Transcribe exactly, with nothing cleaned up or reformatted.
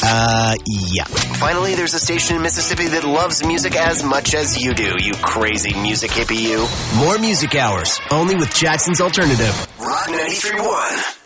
Uh, yeah. Finally, there's a station in Mississippi that loves music as much as you do, you crazy music hippie you. More music hours, only with Jackson's Alternative. Rock ninety-three point one.